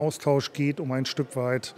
Austausch geht, um ein Stück weit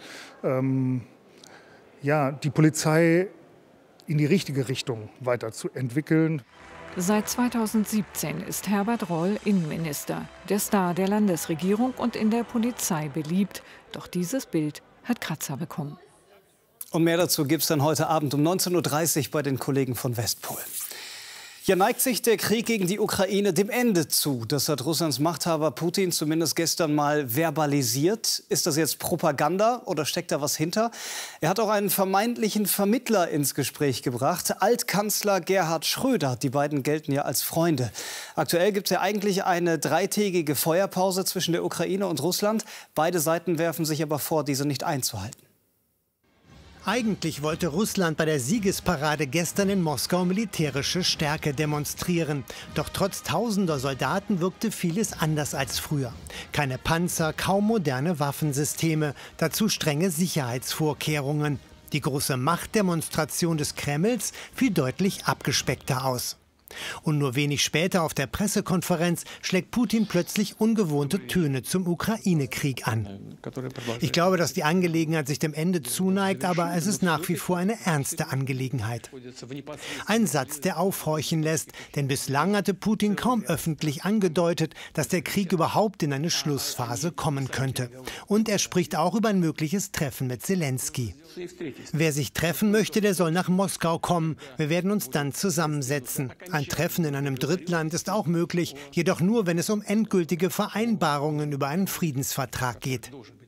die Polizei in die richtige Richtung weiterzuentwickeln. Seit 2017 ist Herbert Roll Innenminister, der Star der Landesregierung und in der Polizei beliebt. Doch dieses Bild hat Kratzer bekommen. Und mehr dazu gibt es dann heute Abend um 19:30 Uhr bei den Kollegen von Westpol. Ja, neigt sich der Krieg gegen die Ukraine dem Ende zu? Das hat Russlands Machthaber Putin zumindest gestern mal verbalisiert. Ist das jetzt Propaganda oder steckt da was hinter? Er hat auch einen vermeintlichen Vermittler ins Gespräch gebracht, Altkanzler Gerhard Schröder. Die beiden gelten ja als Freunde. Aktuell gibt es ja eigentlich eine 3-tägige Feuerpause zwischen der Ukraine und Russland. Beide Seiten werfen sich aber vor, diese nicht einzuhalten. Eigentlich wollte Russland bei der Siegesparade gestern in Moskau militärische Stärke demonstrieren. Doch trotz tausender Soldaten wirkte vieles anders als früher. Keine Panzer, kaum moderne Waffensysteme, dazu strenge Sicherheitsvorkehrungen. Die große Machtdemonstration des Kremls fiel deutlich abgespeckter aus. Und nur wenig später auf der Pressekonferenz schlägt Putin plötzlich ungewohnte Töne zum Ukraine-Krieg an. Ich glaube, dass die Angelegenheit sich dem Ende zuneigt, aber es ist nach wie vor eine ernste Angelegenheit. Ein Satz, der aufhorchen lässt, denn bislang hatte Putin kaum öffentlich angedeutet, dass der Krieg überhaupt in eine Schlussphase kommen könnte. Und er spricht auch über ein mögliches Treffen mit Zelensky. Wer sich treffen möchte, der soll nach Moskau kommen. Wir werden uns dann zusammensetzen. Ein Treffen in einem Drittland ist auch möglich, jedoch nur, wenn es um endgültige Vereinbarungen über einen Friedensvertrag geht.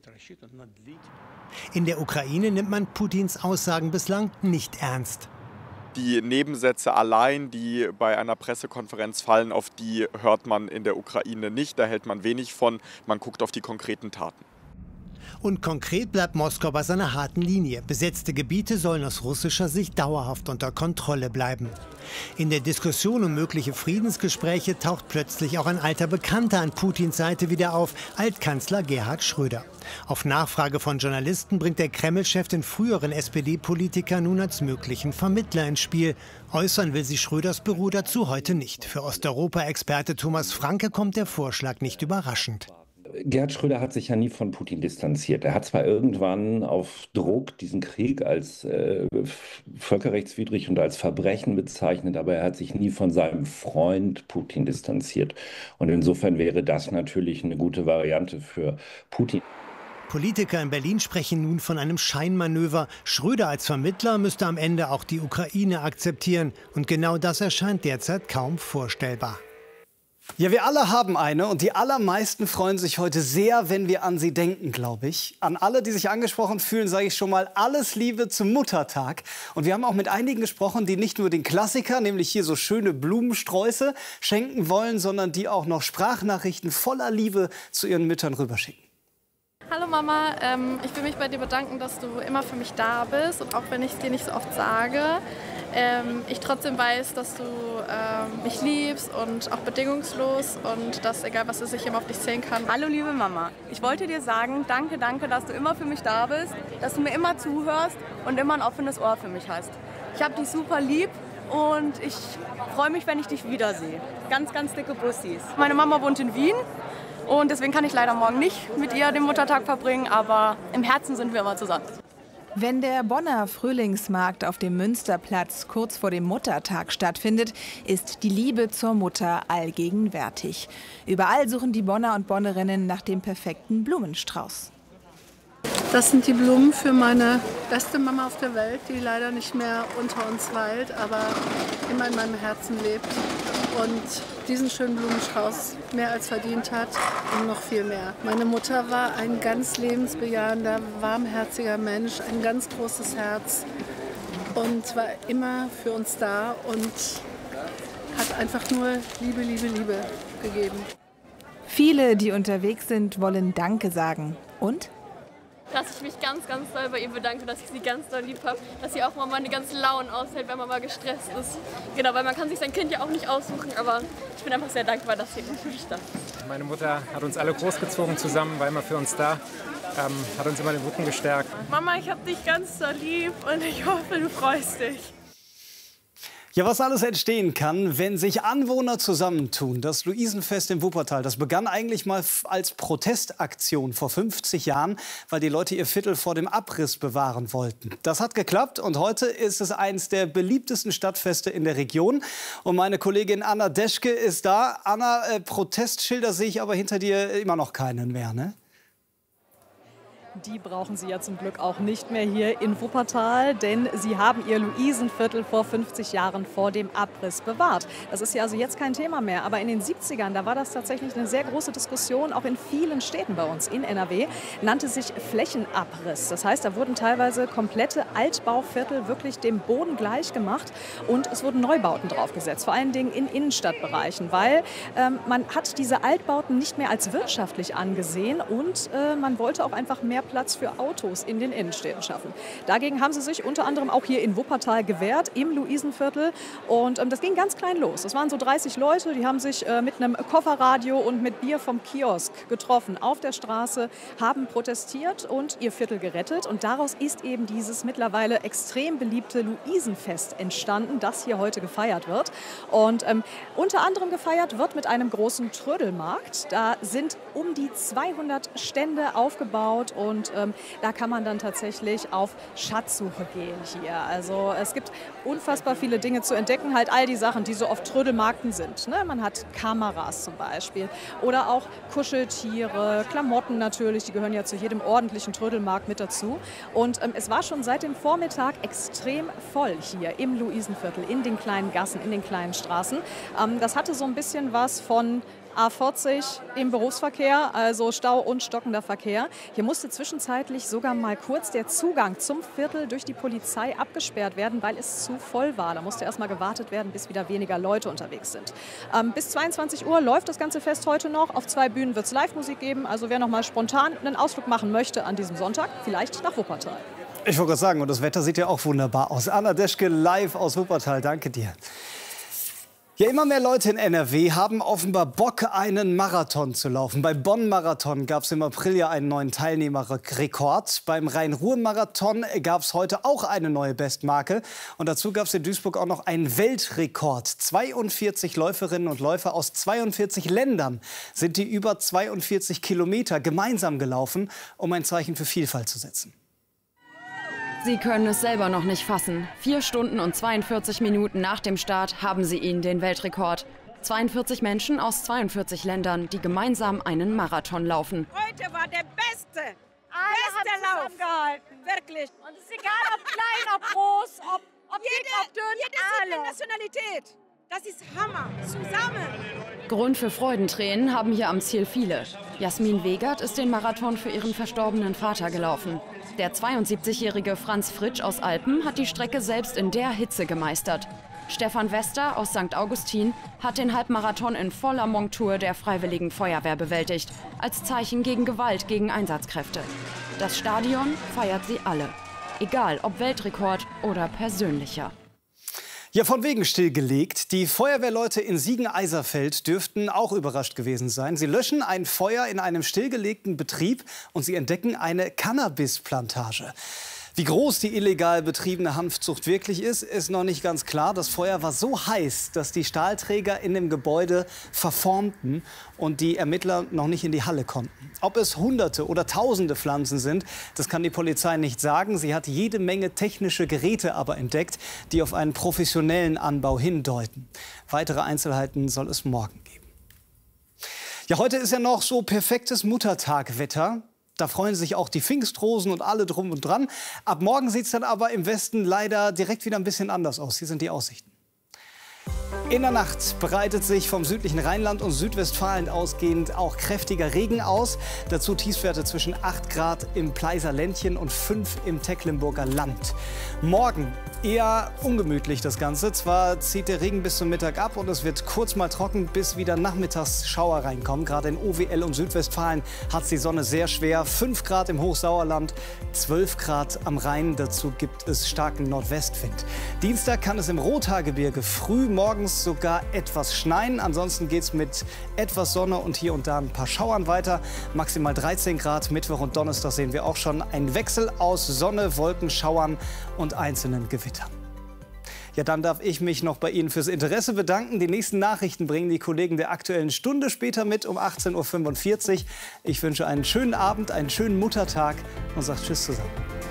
In der Ukraine nimmt man Putins Aussagen bislang nicht ernst. Die Nebensätze allein, die bei einer Pressekonferenz fallen, auf die hört man in der Ukraine nicht. Da hält man wenig von. Man guckt auf die konkreten Taten. Und konkret bleibt Moskau bei seiner harten Linie. Besetzte Gebiete sollen aus russischer Sicht dauerhaft unter Kontrolle bleiben. In der Diskussion um mögliche Friedensgespräche taucht plötzlich auch ein alter Bekannter an Putins Seite wieder auf, Altkanzler Gerhard Schröder. Auf Nachfrage von Journalisten bringt der Kreml-Chef den früheren SPD-Politiker nun als möglichen Vermittler ins Spiel. Äußern will sich Schröders Büro dazu heute nicht. Für Osteuropa-Experte Thomas Franke kommt der Vorschlag nicht überraschend. Gerhard Schröder hat sich ja nie von Putin distanziert. Er hat zwar irgendwann auf Druck diesen Krieg als völkerrechtswidrig und als Verbrechen bezeichnet, aber er hat sich nie von seinem Freund Putin distanziert. Und insofern wäre das natürlich eine gute Variante für Putin. Politiker in Berlin sprechen nun von einem Scheinmanöver. Schröder als Vermittler müsste am Ende auch die Ukraine akzeptieren. Und genau das erscheint derzeit kaum vorstellbar. Ja, wir alle haben eine und die allermeisten freuen sich heute sehr, wenn wir an sie denken, glaube ich. An alle, die sich angesprochen fühlen, sage ich schon mal alles Liebe zum Muttertag. Und wir haben auch mit einigen gesprochen, die nicht nur den Klassiker, nämlich hier so schöne Blumensträuße, schenken wollen, sondern die auch noch Sprachnachrichten voller Liebe zu ihren Müttern rüberschicken. Hallo Mama, ich will mich bei dir bedanken, dass du immer für mich da bist und auch wenn ich es dir nicht so oft sage, ich trotzdem weiß, dass du mich liebst und auch bedingungslos und dass, egal was ist, ich immer auf dich zählen kann. Hallo liebe Mama, ich wollte dir sagen, danke, dass du immer für mich da bist, dass du mir immer zuhörst und immer ein offenes Ohr für mich hast. Ich habe dich super lieb und ich freue mich, wenn ich dich wiedersehe. Ganz, ganz dicke Bussis. Meine Mama wohnt in Wien. Und deswegen kann ich leider morgen nicht mit ihr den Muttertag verbringen, aber im Herzen sind wir immer zusammen. Wenn der Bonner Frühlingsmarkt auf dem Münsterplatz kurz vor dem Muttertag stattfindet, ist die Liebe zur Mutter allgegenwärtig. Überall suchen die Bonner und Bonnerinnen nach dem perfekten Blumenstrauß. Das sind die Blumen für meine beste Mama auf der Welt, die leider nicht mehr unter uns weilt, aber immer in meinem Herzen lebt und diesen schönen Blumenstrauß mehr als verdient hat und noch viel mehr. Meine Mutter war ein ganz lebensbejahender, warmherziger Mensch, ein ganz großes Herz und war immer für uns da und hat einfach nur Liebe, Liebe, Liebe gegeben. Viele, die unterwegs sind, wollen Danke sagen. Und? Dass ich mich ganz, ganz doll bei ihr bedanke, dass ich sie ganz doll lieb habe, dass sie auch mal meine ganzen Launen aushält, wenn man mal gestresst ist. Genau, weil man kann sich sein Kind ja auch nicht aussuchen, aber ich bin einfach sehr dankbar, dass sie immer für mich da ist. Meine Mutter hat uns alle großgezogen zusammen, war immer für uns da, hat uns immer den Rücken gestärkt. Mama, ich habe dich ganz doll lieb und ich hoffe, du freust dich. Ja, was alles entstehen kann, wenn sich Anwohner zusammentun. Das Luisenfest in Wuppertal, das begann eigentlich mal als Protestaktion vor 50 Jahren, weil die Leute ihr Viertel vor dem Abriss bewahren wollten. Das hat geklappt und heute ist es eines der beliebtesten Stadtfeste in der Region. Und meine Kollegin Anna Deschke ist da. Anna, Protestschilder sehe ich aber hinter dir immer noch keinen mehr, ne? Die brauchen Sie ja zum Glück auch nicht mehr hier in Wuppertal, denn Sie haben Ihr Luisenviertel vor 50 Jahren vor dem Abriss bewahrt. Das ist ja also jetzt kein Thema mehr, aber in den 70ern, da war das tatsächlich eine sehr große Diskussion, auch in vielen Städten bei uns in NRW, nannte sich Flächenabriss. Das heißt, da wurden teilweise komplette Altbauviertel wirklich dem Boden gleich gemacht und es wurden Neubauten draufgesetzt, vor allen Dingen in Innenstadtbereichen, weil man hat diese Altbauten nicht mehr als wirtschaftlich angesehen und man wollte auch einfach mehr Platz für Autos in den Innenstädten schaffen. Dagegen haben sie sich unter anderem auch hier in Wuppertal gewehrt, im Luisenviertel. Und das ging ganz klein los. Es waren so 30 Leute, die haben sich mit einem Kofferradio und mit Bier vom Kiosk getroffen auf der Straße, haben protestiert und ihr Viertel gerettet. Und daraus ist eben dieses mittlerweile extrem beliebte Luisenfest entstanden, das hier heute gefeiert wird. Und unter anderem gefeiert wird mit einem großen Trödelmarkt. Da sind um die 200 Stände aufgebaut und da kann man dann tatsächlich auf Schatzsuche gehen hier. Also es gibt unfassbar viele Dinge zu entdecken, halt all die Sachen, die so auf Trödelmärkten sind. Ne? Man hat Kameras zum Beispiel oder auch Kuscheltiere, Klamotten natürlich, die gehören ja zu jedem ordentlichen Trödelmarkt mit dazu. Und es war schon seit dem Vormittag extrem voll hier im Luisenviertel, in den kleinen Gassen, in den kleinen Straßen. Das hatte so ein bisschen was von A40 im Berufsverkehr, also Stau und stockender Verkehr. Hier musste zwischenzeitlich sogar mal kurz der Zugang zum Viertel durch die Polizei abgesperrt werden, weil es zu voll war. Da musste erst mal gewartet werden, bis wieder weniger Leute unterwegs sind. Bis 22 Uhr läuft das ganze Fest heute noch. Auf 2 Bühnen wird es Live-Musik geben. Also wer noch mal spontan einen Ausflug machen möchte an diesem Sonntag, vielleicht nach Wuppertal. Ich wollte gerade sagen, und das Wetter sieht ja auch wunderbar aus. Anna Deschke live aus Wuppertal. Danke dir. Ja, immer mehr Leute in NRW haben offenbar Bock, einen Marathon zu laufen. Beim Bonn-Marathon gab es im April ja einen neuen Teilnehmerrekord. Beim Rhein-Ruhr-Marathon gab es heute auch eine neue Bestmarke. Und dazu gab es in Duisburg auch noch einen Weltrekord. 42 Läuferinnen und Läufer aus 42 Ländern sind die über 42 Kilometer gemeinsam gelaufen, um ein Zeichen für Vielfalt zu setzen. Sie können es selber noch nicht fassen. 4 Stunden und 42 Minuten nach dem Start haben sie ihn, den Weltrekord. 42 Menschen aus 42 Ländern, die gemeinsam einen Marathon laufen. Heute war der beste Lauf. Wirklich. Und es ist egal, ob klein, ob groß, ob dick, ob dünn. Jede Nationalität. Das ist Hammer. Zusammen. Grund für Freudentränen haben hier am Ziel viele. Jasmin Wegert ist den Marathon für ihren verstorbenen Vater gelaufen. Der 72-jährige Franz Fritsch aus Alpen hat die Strecke selbst in der Hitze gemeistert. Stefan Wester aus St. Augustin hat den Halbmarathon in voller Montur der Freiwilligen Feuerwehr bewältigt, als Zeichen gegen Gewalt gegen Einsatzkräfte. Das Stadion feiert sie alle, egal ob Weltrekord oder persönlicher. Ja, von wegen stillgelegt. Die Feuerwehrleute in Siegen-Eiserfeld dürften auch überrascht gewesen sein. Sie löschen ein Feuer in einem stillgelegten Betrieb und sie entdecken eine Cannabisplantage. Wie groß die illegal betriebene Hanfzucht wirklich ist, ist noch nicht ganz klar. Das Feuer war so heiß, dass die Stahlträger in dem Gebäude verformten und die Ermittler noch nicht in die Halle konnten. Ob es Hunderte oder Tausende Pflanzen sind, das kann die Polizei nicht sagen. Sie hat jede Menge technische Geräte aber entdeckt, die auf einen professionellen Anbau hindeuten. Weitere Einzelheiten soll es morgen geben. Ja, heute ist ja noch so perfektes Muttertagwetter. Da freuen sich auch die Pfingstrosen und alle drum und dran. Ab morgen sieht es dann aber im Westen leider direkt wieder ein bisschen anders aus. Hier sind die Aussichten. In der Nacht breitet sich vom südlichen Rheinland und Südwestfalen ausgehend auch kräftiger Regen aus. Dazu Tiefstwerte zwischen 8 Grad im Pleißer Ländchen und 5 im Tecklenburger Land. Morgen eher ungemütlich das Ganze. Zwar zieht der Regen bis zum Mittag ab und es wird kurz mal trocken, bis wieder nachmittags Schauer reinkommen. Gerade in OWL und Südwestfalen hat es die Sonne sehr schwer. 5 Grad im Hochsauerland, 12 Grad am Rhein. Dazu gibt es starken Nordwestwind. Dienstag kann es im Rothaargebirge früh morgens sogar etwas schneien. Ansonsten geht es mit etwas Sonne und hier und da ein paar Schauern weiter. Maximal 13 Grad. Mittwoch und Donnerstag sehen wir auch schon einen Wechsel aus Sonne, Wolken, Schauern und einzelnen Gewittern. Ja, dann darf ich mich noch bei Ihnen fürs Interesse bedanken. Die nächsten Nachrichten bringen die Kollegen der Aktuellen Stunde später mit um 18:45 Uhr. Ich wünsche einen schönen Abend, einen schönen Muttertag und sage Tschüss zusammen.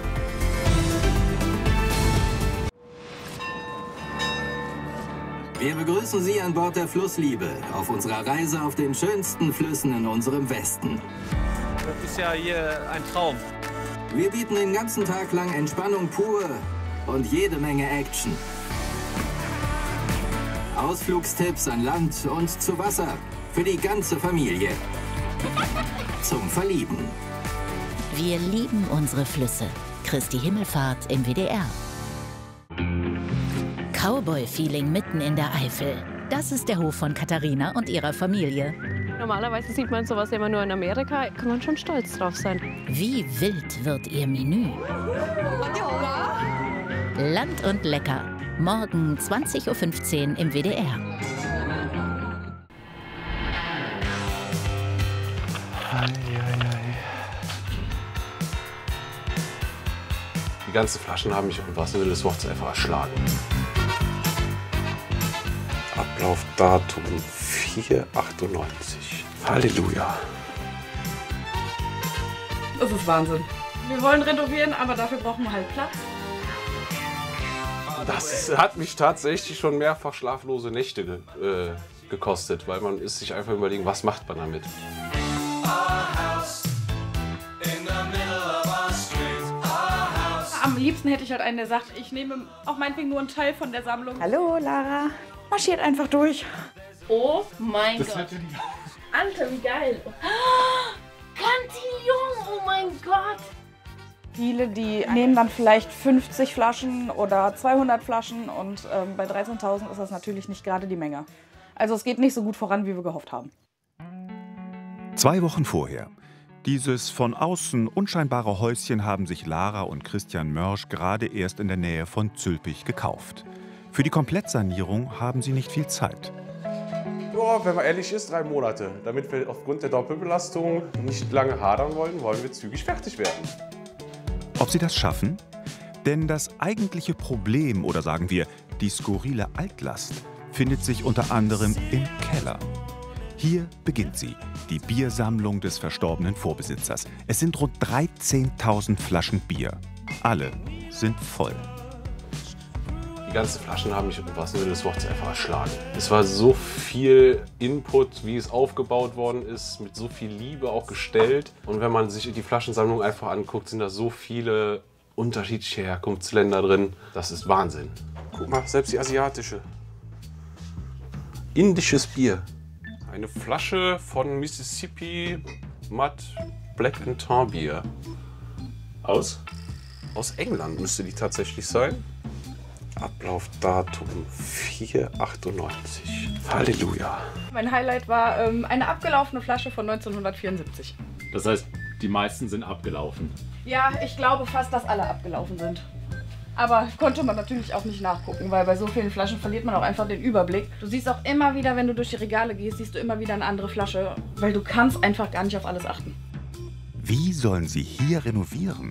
Wir begrüßen Sie an Bord der Flussliebe auf unserer Reise auf den schönsten Flüssen in unserem Westen. Das ist ja hier ein Traum. Wir bieten den ganzen Tag lang Entspannung pur und jede Menge Action. Ausflugstipps an Land und zu Wasser für die ganze Familie. Zum Verlieben. Wir lieben unsere Flüsse. Christi Himmelfahrt im WDR. Cowboy-Feeling mitten in der Eifel. Das ist der Hof von Katharina und ihrer Familie. Normalerweise sieht man sowas immer nur in Amerika. Kann man schon stolz drauf sein. Wie wild wird ihr Menü? Land und lecker. Morgen 20:15 Uhr im WDR. Die ganzen Flaschen haben mich im wahrsten Sinne des Wortes einfach erschlagen. Ablaufdatum 4/98. Halleluja. Das ist Wahnsinn. Wir wollen renovieren, aber dafür brauchen wir halt Platz. Das hat mich tatsächlich schon mehrfach schlaflose Nächte gekostet, weil man ist sich einfach überlegen, was macht man damit. Am liebsten hätte ich halt einen, der sagt, ich nehme auch meinetwegen nur einen Teil von der Sammlung. Hallo Lara, marschiert einfach durch. Oh mein Gott. Alter, wie geil. Cantillon, oh mein Gott. Viele, die nehmen dann vielleicht 50 Flaschen oder 200 Flaschen und bei 13.000 ist das natürlich nicht gerade die Menge. Also es geht nicht so gut voran, wie wir gehofft haben. 2 Wochen vorher. Dieses von außen unscheinbare Häuschen haben sich Lara und Christian Mörsch gerade erst in der Nähe von Zülpich gekauft. Für die Komplettsanierung haben sie nicht viel Zeit. Ja, wenn man ehrlich ist, 3 Monate. Damit wir aufgrund der Doppelbelastung nicht lange hadern wollen, wollen wir zügig fertig werden. Ob sie das schaffen? Denn das eigentliche Problem, oder sagen wir, die skurrile Altlast, findet sich unter anderem im Keller. Hier beginnt sie, die Biersammlung des verstorbenen Vorbesitzers. Es sind rund 13.000 Flaschen Bier. Alle sind voll. Die ganzen Flaschen haben mich im wahrsten Sinne des Wortes einfach erschlagen. Es war so viel Input, wie es aufgebaut worden ist, mit so viel Liebe auch gestellt. Und wenn man sich die Flaschensammlung einfach anguckt, sind da so viele unterschiedliche Herkunftsländer drin. Das ist Wahnsinn. Guck mal, selbst die asiatische. Indisches Bier. Eine Flasche von Mississippi Mud Black and Tar Bier. Aus England müsste die tatsächlich sein. Ablaufdatum 4/98. Halleluja. Mein Highlight war eine abgelaufene Flasche von 1974. Das heißt, die meisten sind abgelaufen? Ja, ich glaube fast, dass alle abgelaufen sind. Aber konnte man natürlich auch nicht nachgucken, weil bei so vielen Flaschen verliert man auch einfach den Überblick. Du siehst auch immer wieder, wenn du durch die Regale gehst, siehst du immer wieder eine andere Flasche, weil du kannst einfach gar nicht auf alles achten. Wie sollen sie hier renovieren?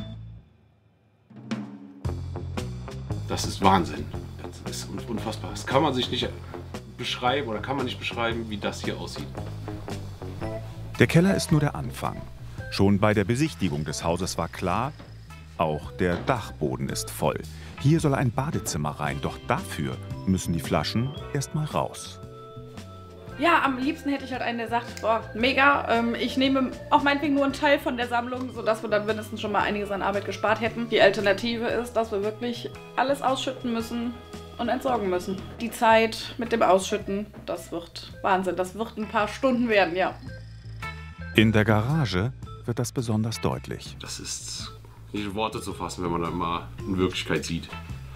Das ist Wahnsinn. Das ist unfassbar. Das kann man sich nicht beschreiben oder kann man nicht beschreiben, wie das hier aussieht. Der Keller ist nur der Anfang. Schon bei der Besichtigung des Hauses war klar, auch der Dachboden ist voll. Hier soll ein Badezimmer rein, doch dafür müssen die Flaschen erst mal raus. Ja, am liebsten hätte ich halt einen, der sagt, boah, mega, ich nehme auch meinetwegen nur einen Teil von der Sammlung, sodass wir dann mindestens schon mal einiges an Arbeit gespart hätten. Die Alternative ist, dass wir wirklich alles ausschütten müssen und entsorgen müssen. Die Zeit mit dem Ausschütten, das wird Wahnsinn, das wird ein paar Stunden werden, ja. In der Garage wird das besonders deutlich. Das ist nicht in Worte zu fassen, wenn man das mal in Wirklichkeit sieht.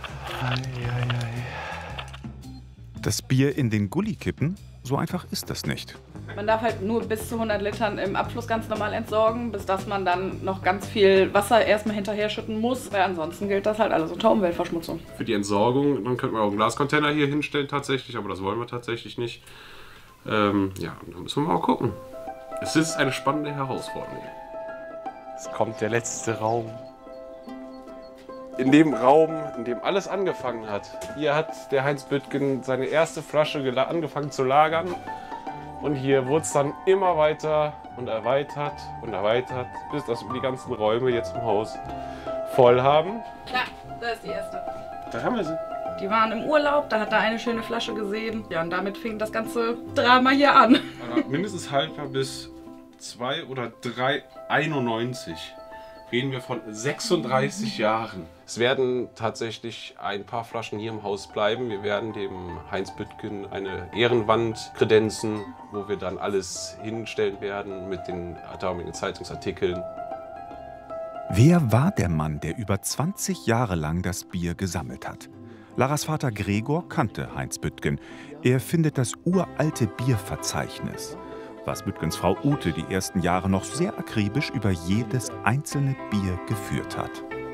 Das Bier in den Gully kippen? So einfach ist das nicht. Man darf halt nur bis zu 100 Litern im Abfluss ganz normal entsorgen, bis dass man dann noch ganz viel Wasser erstmal hinterher schütten muss, weil ansonsten gilt das halt alles unter Umweltverschmutzung. Für die Entsorgung, dann könnte man auch einen Glascontainer hier hinstellen tatsächlich, aber das wollen wir tatsächlich nicht. Ja, dann müssen wir mal gucken. Es ist eine spannende Herausforderung. Es kommt der letzte Raum. in dem Raum, in dem alles angefangen hat. Hier hat der Heinz Büttgen seine erste Flasche angefangen zu lagern. Und hier wurde es dann immer weiter und erweitert, bis dass wir die ganzen Räume jetzt im Haus voll haben. Ja, das ist die erste. Da haben wir sie. Die waren im Urlaub, da hat er eine schöne Flasche gesehen. Ja, und damit fing das ganze Drama hier an. Mindestens haltbar bis 2 oder 3,91. Reden wir von 36 Jahren. Es werden tatsächlich ein paar Flaschen hier im Haus bleiben. Wir werden dem Heinz Büttgen eine Ehrenwand kredenzen, wo wir dann alles hinstellen werden mit den damaligen Zeitungsartikeln. Wer war der Mann, der über 20 Jahre lang das Bier gesammelt hat? Laras Vater Gregor kannte Heinz Büttgen. Er findet das uralte Bierverzeichnis, was Büttgens Frau Ute die ersten Jahre noch sehr akribisch über jedes einzelne Bier geführt hat.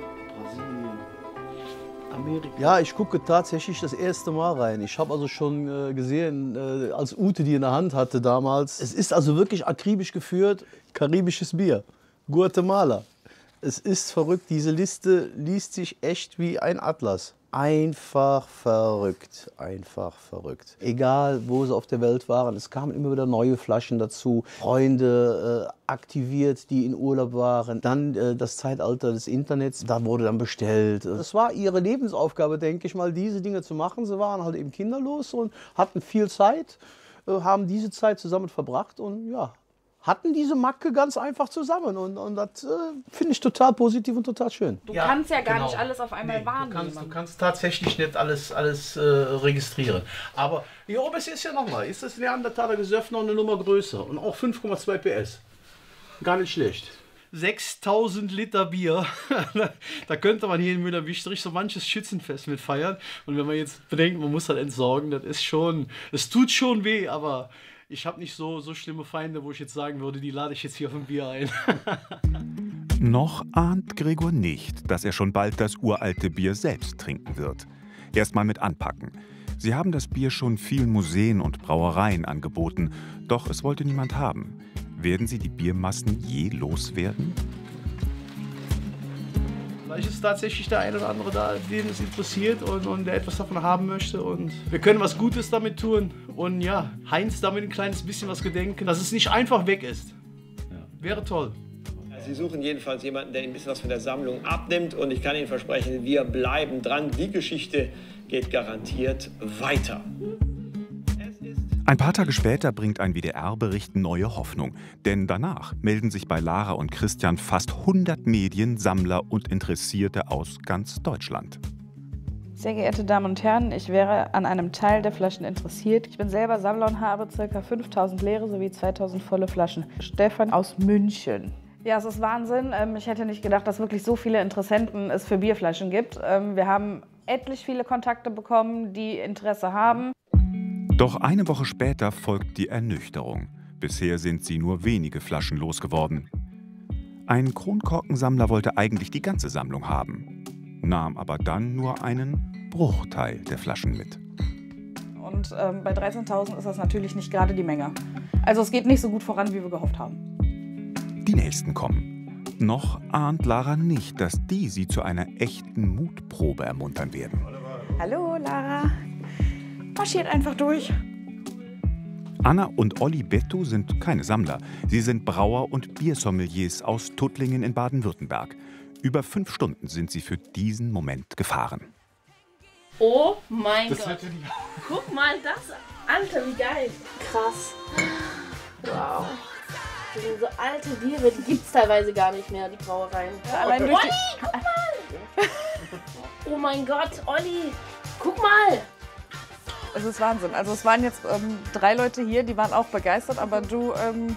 Ja, ich gucke tatsächlich das erste Mal rein. Ich habe also schon gesehen, als Ute die in der Hand hatte damals. Es ist also wirklich akribisch geführt, karibisches Bier, Guatemala. Es ist verrückt, diese Liste liest sich echt wie ein Atlas. Einfach verrückt, einfach verrückt. Egal, wo sie auf der Welt waren, es kamen immer wieder neue Flaschen dazu. Freunde aktiviert, die in Urlaub waren. Dann das Zeitalter des Internets, da wurde dann bestellt. Das war ihre Lebensaufgabe, denke ich mal, diese Dinge zu machen. Sie waren halt eben kinderlos und hatten viel Zeit, haben diese Zeit zusammen verbracht und ja, hatten diese Macke ganz einfach zusammen und das finde ich total positiv und total schön. Du kannst ja gar nicht alles auf einmal wahrnehmen. Du kannst tatsächlich nicht alles registrieren. Aber hier oben ist ja nochmal, ist das Neandertaler Gesöff noch eine Nummer größer und auch 5,2 PS. Gar nicht schlecht. 6000 Liter Bier, da könnte man hier in Müller-Wiestrich so manches Schützenfest mit feiern. Und wenn man jetzt bedenkt, man muss halt entsorgen, das ist schon, es tut schon weh, aber ich habe nicht so schlimme Feinde, wo ich jetzt sagen würde, die lade ich jetzt hier auf ein Bier ein. Noch ahnt Gregor nicht, dass er schon bald das uralte Bier selbst trinken wird. Erstmal mit anpacken. Sie haben das Bier schon vielen Museen und Brauereien angeboten, doch es wollte niemand haben. Werden sie die Biermassen je loswerden? Vielleicht ist tatsächlich der eine oder andere da, den es interessiert und der etwas davon haben möchte. Und wir können was Gutes damit tun. Und ja, Heinz damit ein kleines bisschen was gedenken, dass es nicht einfach weg ist. Ja. Wäre toll. Sie suchen jedenfalls jemanden, der Ihnen ein bisschen was von der Sammlung abnimmt. Und ich kann Ihnen versprechen, wir bleiben dran. Die Geschichte geht garantiert weiter. Ein paar Tage später bringt ein WDR-Bericht neue Hoffnung. Denn danach melden sich bei Lara und Christian fast 100 Medien, Sammler und Interessierte aus ganz Deutschland. Sehr geehrte Damen und Herren, ich wäre an einem Teil der Flaschen interessiert. Ich bin selber Sammler und habe ca. 5000 leere sowie 2000 volle Flaschen. Stefan aus München. Ja, es ist Wahnsinn. Ich hätte nicht gedacht, dass wirklich so viele Interessenten es für Bierflaschen gibt. Wir haben etlich viele Kontakte bekommen, die Interesse haben. Doch eine Woche später folgt die Ernüchterung. Bisher sind sie nur wenige Flaschen losgeworden. Ein Kronkorkensammler wollte eigentlich die ganze Sammlung haben, nahm aber dann nur einen Bruchteil der Flaschen mit. Und bei 13.000 ist das natürlich nicht gerade die Menge. Also es geht nicht so gut voran, wie wir gehofft haben. Die nächsten kommen. Noch ahnt Lara nicht, dass die sie zu einer echten Mutprobe ermuntern werden. Hallo Lara. Marschiert einfach durch. Anna und Olli Bettu sind keine Sammler. Sie sind Brauer und Biersommeliers aus Tuttlingen in Baden-Württemberg. Über 5 Stunden sind sie für diesen Moment gefahren. Oh mein Gott. Guck mal das. Alter, wie geil. Krass. Wow. Das sind so alte Biere, die gibt es teilweise gar nicht mehr, die Brauereien. Ja, Olli, guck mal. Oh mein Gott, Olli. Guck mal. Es ist Wahnsinn. Also es waren jetzt 3 Leute hier, die waren auch begeistert, aber du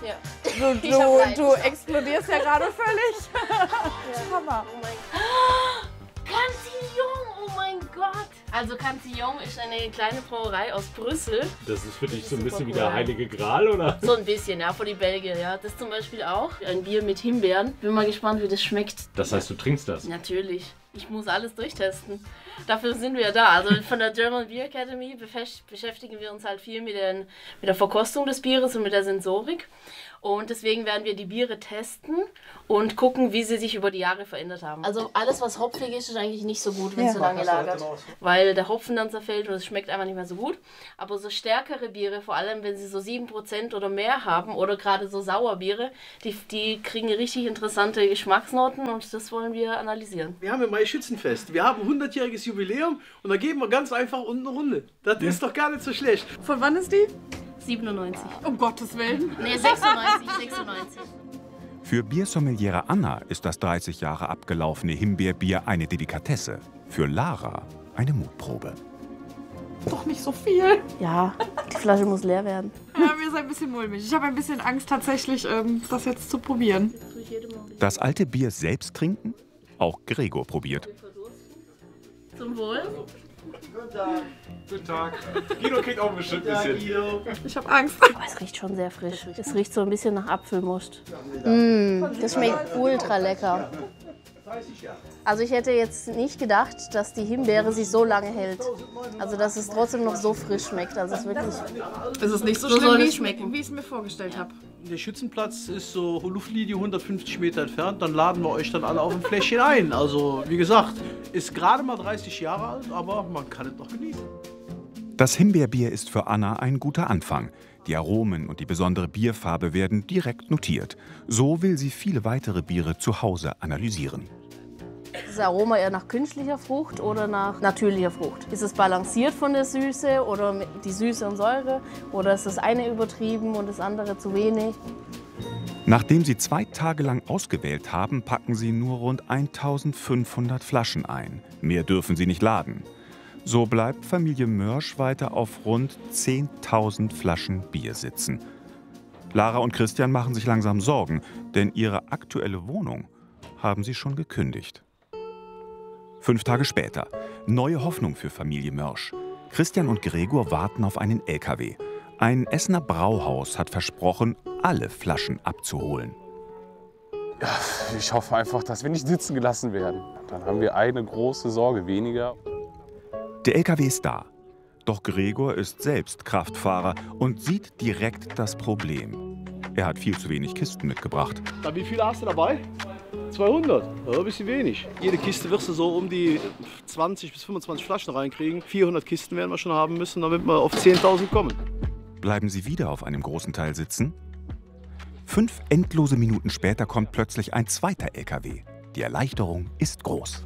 explodierst ja gerade völlig. Ja. Hammer. Oh mein Gott. Cantillon, oh mein Gott. Also Cantillon ist eine kleine Brauerei aus Brüssel. Das ist für dich so ein bisschen wie der Heilige Gral, oder? So ein bisschen, ja, für die Belgier, ja. Das zum Beispiel auch. Ein Bier mit Himbeeren. Bin mal gespannt, wie das schmeckt. Das heißt, du trinkst das? Natürlich. Ich muss alles durchtesten. Dafür sind wir da. Also von der German Beer Academy beschäftigen wir uns halt viel mit der Verkostung des Bieres und mit der Sensorik. Und deswegen werden wir die Biere testen und gucken, wie sie sich über die Jahre verändert haben. Also alles, was hopfig ist, ist eigentlich nicht so gut, wenn es so lange lagert. Weil der Hopfen dann zerfällt und es schmeckt einfach nicht mehr so gut. Aber so stärkere Biere, vor allem wenn sie so 7% oder mehr haben oder gerade so Sauerbiere, die kriegen richtig interessante Geschmacksnoten und das wollen wir analysieren. Wir haben ja Mai Schützenfest. Wir haben 100-jähriges Jubiläum und da geben wir ganz einfach unten eine Runde. Das ist doch gar nicht so schlecht. Von wann ist die? 97. Um Gottes Willen. Nee, 96. Für Biersommeliere Anna ist das 30 Jahre abgelaufene Himbeerbier eine Delikatesse. Für Lara eine Mutprobe. Doch nicht so viel. Ja, die Flasche muss leer werden. Ja, mir ist ein bisschen mulmig. Ich habe ein bisschen Angst, tatsächlich das jetzt zu probieren. Das alte Bier selbst trinken? Auch Gregor probiert. Zum Wohl. Guten Tag. Guido kriegt auch bestimmt ein bisschen. Ich habe Angst. Aber es riecht schon sehr frisch. Es riecht so ein bisschen nach Apfelmust. Das schmeckt ultra lecker. Also ich hätte jetzt nicht gedacht, dass die Himbeere sich so lange hält. Also dass es trotzdem noch so frisch schmeckt. Also es ist wirklich. Es ist nicht so schlimm, wie ich es mir vorgestellt habe. Der Schützenplatz ist so Luftlinie 150 Meter entfernt. Dann laden wir euch dann alle auf ein Fläschchen ein. Also wie gesagt, ist gerade mal 30 Jahre alt, aber man kann es noch genießen. Das Himbeerbier ist für Anna ein guter Anfang. Die Aromen und die besondere Bierfarbe werden direkt notiert. So will sie viele weitere Biere zu Hause analysieren. Ist das Aroma eher nach künstlicher Frucht oder nach natürlicher Frucht? Ist es balanciert von der Süße oder die Süße und Säure? Oder ist das eine übertrieben und das andere zu wenig? Nachdem sie 2 Tage lang ausgewählt haben, packen sie nur rund 1500 Flaschen ein. Mehr dürfen sie nicht laden. So bleibt Familie Mörsch weiter auf rund 10.000 Flaschen Bier sitzen. Lara und Christian machen sich langsam Sorgen, denn ihre aktuelle Wohnung haben sie schon gekündigt. 5 Tage später. Neue Hoffnung für Familie Mörsch. Christian und Gregor warten auf einen LKW. Ein Essener Brauhaus hat versprochen, alle Flaschen abzuholen. Ja, ich hoffe einfach, dass wir nicht sitzen gelassen werden. Dann haben wir eine große Sorge weniger. Der LKW ist da. Doch Gregor ist selbst Kraftfahrer und sieht direkt das Problem. Er hat viel zu wenig Kisten mitgebracht. Na, wie viele hast du dabei? 200. Ja, ein bisschen wenig. Jede Kiste wirst du so um die 20 bis 25 Flaschen reinkriegen. 400 Kisten werden wir schon haben müssen, damit wir auf 10.000 kommen. Bleiben sie wieder auf einem großen Teil sitzen? 5 endlose Minuten später kommt plötzlich ein zweiter LKW. Die Erleichterung ist groß.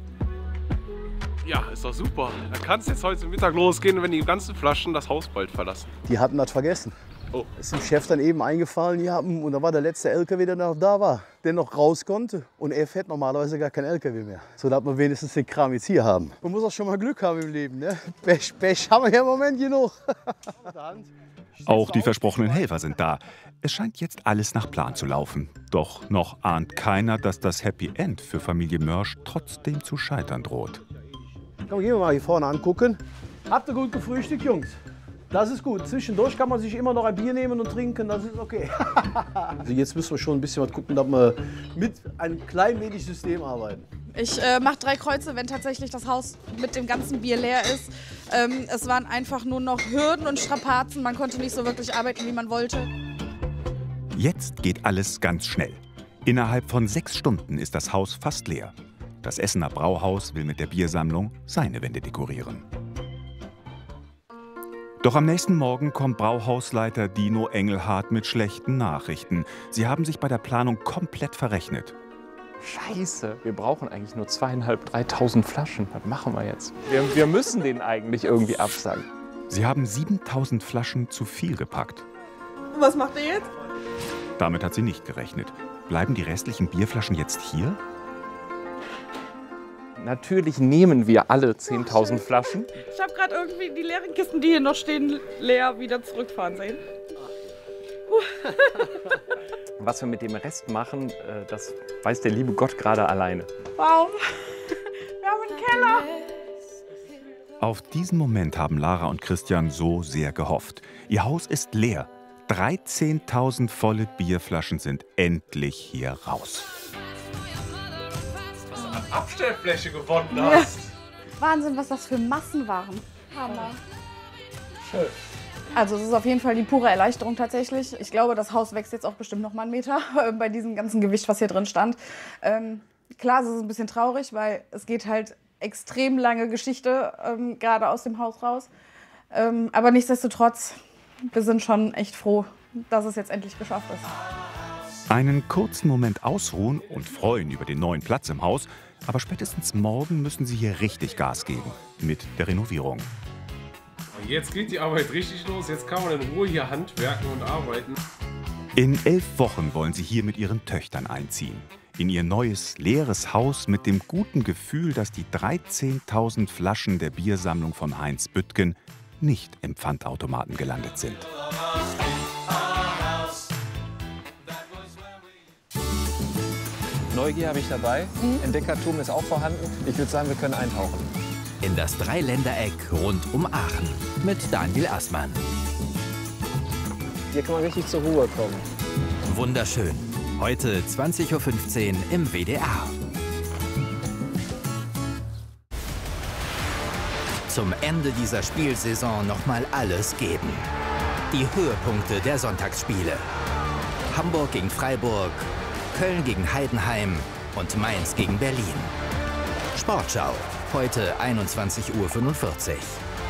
Ja, ist doch super. Da kann es jetzt heute Mittag losgehen, wenn die ganzen Flaschen das Haus bald verlassen. Die hatten das vergessen. Oh. Ist dem Chef dann eben eingefallen, ja, und da war der letzte LKW, der noch da war, der noch raus konnte. Und er fährt normalerweise gar kein LKW mehr. So dass wir wenigstens den Kram jetzt hier haben. Man muss auch schon mal Glück haben im Leben, ne? Pech haben wir ja im Moment genug. Auch die versprochenen Helfer sind da. Es scheint jetzt alles nach Plan zu laufen. Doch noch ahnt keiner, dass das Happy End für Familie Mörsch trotzdem zu scheitern droht. Komm, gehen wir mal hier vorne angucken. Habt ihr gut gefrühstückt, Jungs? Das ist gut. Zwischendurch kann man sich immer noch ein Bier nehmen und trinken, das ist okay. Also jetzt müssen wir schon ein bisschen was gucken, dass wir mit einem klein wenig System arbeiten. Ich mache 3 Kreuze, wenn tatsächlich das Haus mit dem ganzen Bier leer ist. Es waren einfach nur noch Hürden und Strapazen. Man konnte nicht so wirklich arbeiten, wie man wollte. Jetzt geht alles ganz schnell. Innerhalb von 6 Stunden ist das Haus fast leer. Das Essener Brauhaus will mit der Biersammlung seine Wände dekorieren. Doch am nächsten Morgen kommt Brauhausleiter Dino Engelhardt mit schlechten Nachrichten. Sie haben sich bei der Planung komplett verrechnet. Scheiße, wir brauchen eigentlich nur 2.500, 3.000 Flaschen. Was machen wir jetzt? Wir müssen den eigentlich irgendwie absagen. Sie haben 7.000 Flaschen zu viel gepackt. Was macht ihr jetzt? Damit hat sie nicht gerechnet. Bleiben die restlichen Bierflaschen jetzt hier? Natürlich nehmen wir alle 10.000 Flaschen. Ich habe gerade irgendwie die leeren Kisten, die hier noch stehen, leer wieder zurückfahren sehen. Was wir mit dem Rest machen, das weiß der liebe Gott gerade alleine. Warum? Wir haben einen Keller. Auf diesen Moment haben Lara und Christian so sehr gehofft. Ihr Haus ist leer. 13.000 volle Bierflaschen sind endlich hier raus. Abstellfläche gewonnen hast. Wahnsinn, was das für Massen waren. Hammer. Schön. Also es ist auf jeden Fall die pure Erleichterung tatsächlich. Ich glaube, das Haus wächst jetzt auch bestimmt noch mal einen Meter bei diesem ganzen Gewicht, was hier drin stand. Klar, es ist ein bisschen traurig, weil es geht halt extrem lange Geschichte gerade aus dem Haus raus. Aber nichtsdestotrotz, wir sind schon echt froh, dass es jetzt endlich geschafft ist. Einen kurzen Moment ausruhen und freuen über den neuen Platz im Haus, aber spätestens morgen müssen sie hier richtig Gas geben mit der Renovierung. Jetzt geht die Arbeit richtig los, jetzt kann man in Ruhe hier handwerken und arbeiten. In 11 Wochen wollen sie hier mit ihren Töchtern einziehen. In ihr neues, leeres Haus mit dem guten Gefühl, dass die 13.000 Flaschen der Biersammlung von Heinz Büttgen nicht im Pfandautomaten gelandet sind. Neugier habe ich dabei, Entdeckertum ist auch vorhanden. Ich würde sagen, wir können eintauchen. In das Dreiländereck rund um Aachen mit Daniel Assmann. Hier kann man richtig zur Ruhe kommen. Wunderschön. Heute 20:15 Uhr im WDR. Zum Ende dieser Spielsaison noch mal alles geben. Die Höhepunkte der Sonntagsspiele. Hamburg gegen Freiburg, Köln gegen Heidenheim und Mainz gegen Berlin. Sportschau, heute 21:45 Uhr.